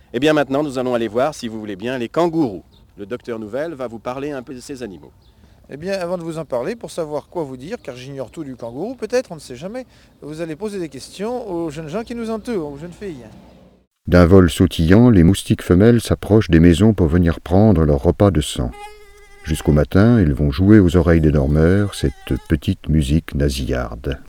Eh bien maintenant, nous allons aller voir, si vous voulez bien, les kangourous. Le docteur Nouvelle va vous parler un peu de ces animaux. Eh bien, avant de vous en parler, pour savoir quoi vous dire, car j'ignore tout du kangourou, peut-être, on ne sait jamais, vous allez poser des questions aux jeunes gens qui nous entourent, aux jeunes filles. D'un vol sautillant, les moustiques femelles s'approchent des maisons pour venir prendre leur repas de sang. Jusqu'au matin, ils vont jouer aux oreilles des dormeurs cette petite musique nasillarde.